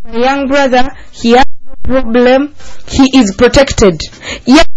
My young brother, he has no problem. He is protected. Yet